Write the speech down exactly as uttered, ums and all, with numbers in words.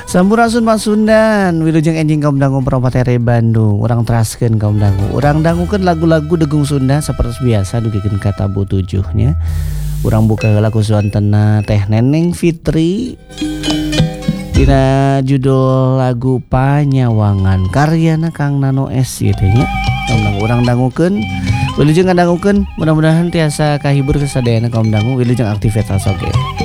Sampurasun Pak Sundan, wilujeng enjing kaum dangu Propatere Bandung. Urang teraskeun kaum dangu. Urang dangukeun lagu-lagu degung Sunda sapertos biasa dugikeun ka tabu tujuhnya. Urang buka lagu suantena Teh Neneng Fitri. Dina judul lagu Panyawangan karyana Kang Nano S ieu teh nya. Kaum dangu urang dangukeun, wilujeng ngadangukeun mudah-mudahan tiasa kahibur kesadayana kaum dangu, wilujeng aktivitas oge.